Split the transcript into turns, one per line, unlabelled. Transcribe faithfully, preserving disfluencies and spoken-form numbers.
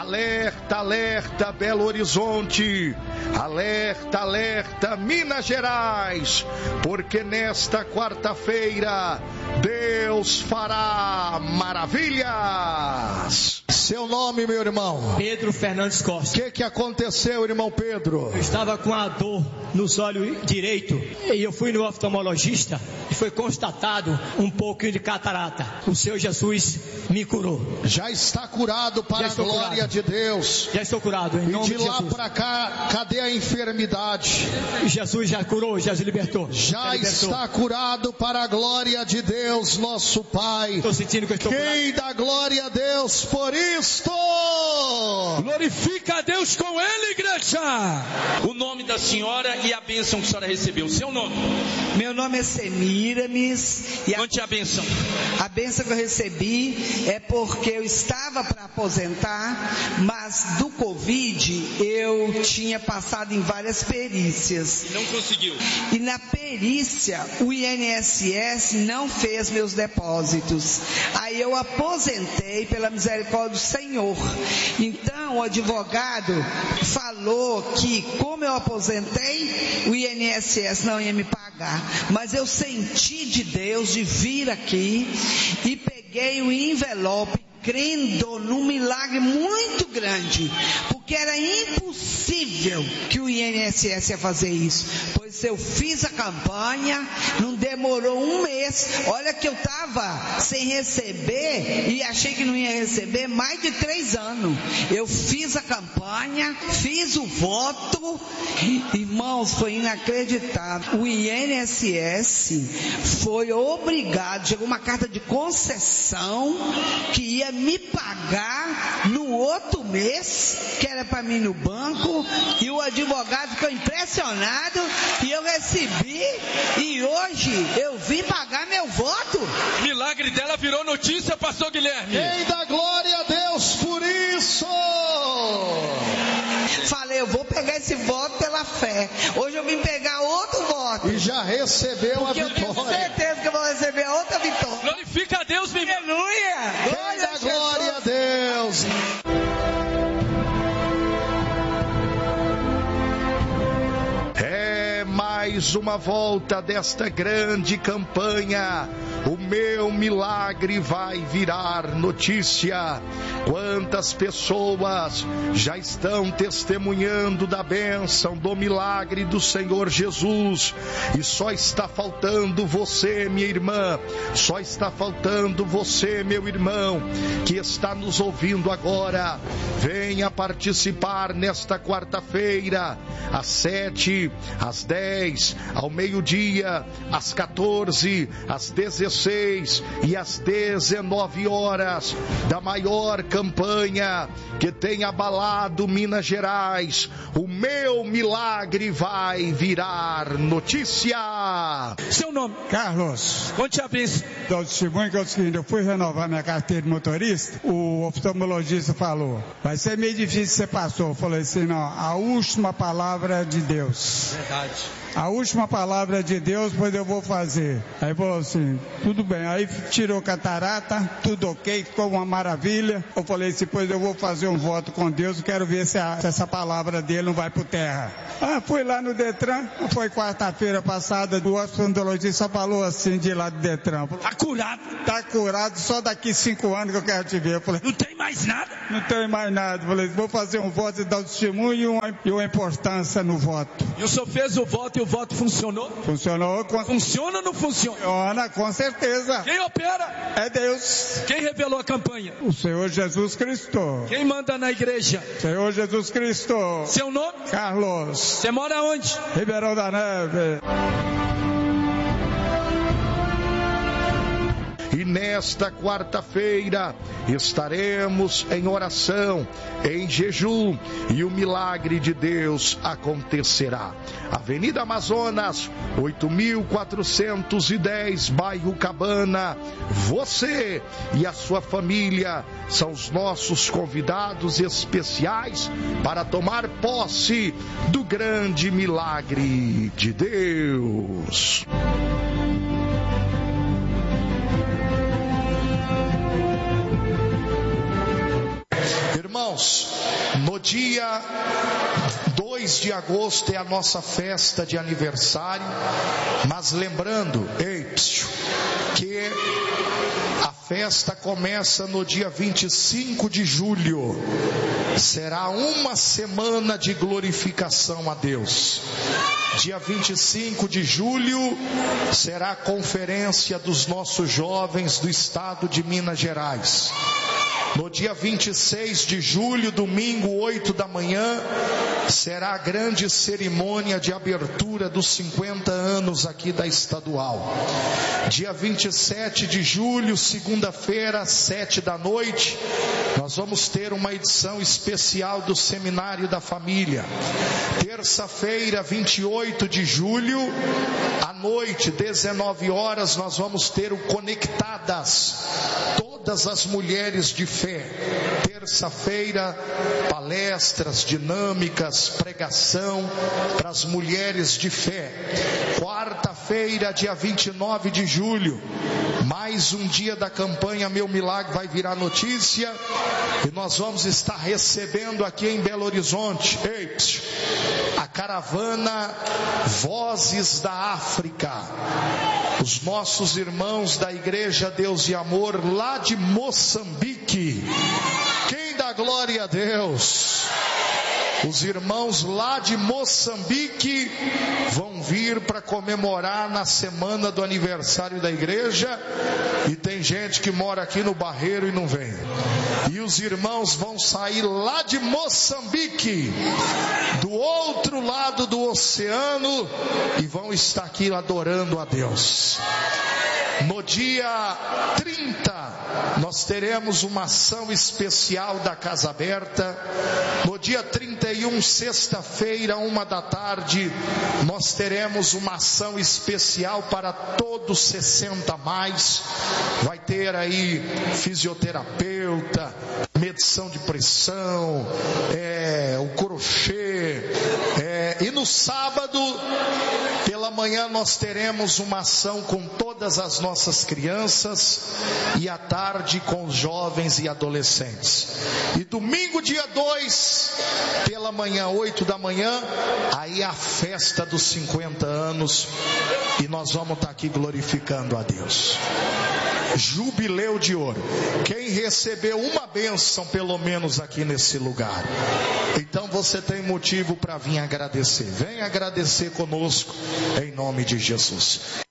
Alerta, alerta, Belo Horizonte. Alerta, alerta, Minas Gerais. Porque nesta quarta-feira, Deus fará maravilhas. Seu nome, meu irmão?
Pedro Fernandes Costa.
O que, que aconteceu, irmão Pedro?
Eu estava com a dor nos olhos direito e eu fui no oftalmologista e foi constatado um pouquinho de catarata. O Senhor Jesus me curou.
Já está curado para a glória curado. de Deus.
Já estou curado, em nome
de
de
lá para cá, cadê a enfermidade?
Jesus já curou, já se libertou.
Já, já
libertou.
Está curado para a glória de Deus, nosso Pai.
Estou sentindo que eu estou
Quem
curado.
dá glória a Deus por isto?
Glorifica a Deus com ele, igreja. O nome da senhora e a bênção que a senhora recebeu. Seu nome?
Meu nome é Semiramis. E a...
Conte a bênção.
A bênção que eu recebi é porque eu estava para aposentar, mas do Covid eu tinha passado em várias perícias.
Não conseguiu.
E na perícia o I N S S não fez meus depósitos. Aí eu aposentei pela misericórdia do Senhor. Então o advogado falou que como eu aposentei, o I N S S não ia me pagar. Mas eu senti de Deus de vir aqui e peguei o envelope crendo num milagre muito grande, porque era impossível que o I N S S ia fazer isso, pois eu fiz a campanha, não demorou um mês, olha que eu estava sem receber e achei que não ia receber mais de três anos, eu fiz a campanha, fiz o voto, irmãos, foi inacreditável, o I N S S foi obrigado, chegou uma carta de concessão que ia me pagar no outro mês, que era para mim no banco, e o advogado ficou impressionado, e eu recebi, e hoje eu vim pagar meu voto.
Milagre dela virou notícia, pastor Guilherme.
Quem dá glória a Deus por isso?
Falei, eu vou pegar esse voto pela fé. Hoje eu vim pegar outro voto.
E já recebeu
porque
a vitória.
Eu tenho certeza que eu vou receber a outra vitória.
Glorifica a Deus, meu irmão.
Aleluia.
Quem dá glória a Deus? É mais uma volta desta grande campanha. O meu milagre vai virar notícia. Quantas pessoas já estão testemunhando da bênção, do milagre do Senhor Jesus. E só está faltando você, minha irmã. Só está faltando você, meu irmão, que está nos ouvindo agora. Venha participar nesta quarta-feira, às sete, às dez, ao meio-dia, às quatorze, às dezesseis e às dezenove horas, da maior campanha que tem abalado Minas Gerais. O meu milagre vai virar notícia.
Seu nome?
Carlos.
Conte a bênção.
Dá o testemunho que é o seguinte, eu fui renovar minha carteira de motorista, o oftalmologista falou, vai ser meio difícil você passou. Eu falei assim, não, a última palavra é de Deus.
Verdade.
A última palavra é de Deus, pois eu vou fazer. Aí falou assim, tudo bem. Aí tirou catarata, tudo ok, ficou uma maravilha. Eu falei assim, pois eu vou fazer um voto com Deus, quero ver se, a, se essa palavra dele não vai por terra. Ah, fui lá no Detran, foi quarta-feira passada, o oftalmologista falou assim de lá do Detran.
Tá curado.
Tá curado, só daqui cinco anos que eu quero te ver. Eu falei,
não tem mais nada?
Não tem mais nada. Eu falei, vou fazer um voto e dar o testemunho e uma, e uma importância no voto.
E o senhor fez o voto e o voto funcionou?
Funcionou. Com...
Funciona ou não funciona?
Funciona, com certeza.
Quem opera?
É Deus.
Quem revelou a campanha?
O Senhor Jesus Cristo.
Quem manda na igreja?
Senhor Jesus Cristo.
Seu nome?
Carlos.
Você mora onde?
Ribeirão da Neve.
E nesta quarta-feira estaremos em oração, em jejum, e o milagre de Deus acontecerá. Avenida Amazonas, oito mil quatrocentos e dez, bairro Cabana. Você e a sua família são os nossos convidados especiais para tomar posse do grande milagre de Deus. Irmãos, no dia dois de agosto é a nossa festa de aniversário, mas lembrando, ei, psiu, que a festa começa no dia vinte e cinco de julho, será uma semana de glorificação a Deus. Dia vinte e cinco de julho será a conferência dos nossos jovens do estado de Minas Gerais. No dia vinte e seis de julho, domingo, oito da manhã, será a grande cerimônia de abertura dos cinquenta anos aqui da estadual. Dia vinte e sete de julho, segunda-feira, sete da noite, nós vamos ter uma edição especial do Seminário da Família. Terça-feira, vinte e oito de julho, à noite, dezenove horas, nós vamos ter o Conectadas, todas as mulheres de fé. Terça-feira, palestras dinâmicas, pregação para as mulheres de fé. Quarta-feira, dia vinte e nove de julho, mais um dia da campanha Meu Milagre Vai Virar Notícia, e nós vamos estar recebendo aqui em Belo Horizonte, ei, a caravana Vozes da África, os nossos irmãos da Igreja Deus e Amor lá de Moçambique. Quem dá glória a Deus? Os irmãos lá de Moçambique vão vir para comemorar na semana do aniversário da igreja, e tem gente que mora aqui no Barreiro e não vem. E os irmãos vão sair lá de Moçambique, do outro lado do oceano, e vão estar aqui adorando a Deus. No dia trinta, nós teremos uma ação especial da Casa Aberta. No dia trinta e um, sexta-feira, uma da tarde, nós teremos uma ação especial para todos sessenta mais. Vai ter aí fisioterapeuta, medição de pressão, é, o crochê, é, e no sábado, pela manhã, nós teremos uma ação com todas as nossas crianças, e à tarde com os jovens e adolescentes. E domingo, dia dois, pela manhã, oito da manhã, aí a festa dos cinquenta anos, e nós vamos estar aqui glorificando a Deus. Jubileu de ouro. Quem recebeu uma bênção pelo menos aqui nesse lugar, então você tem motivo para vir agradecer. Vem agradecer conosco em nome de Jesus.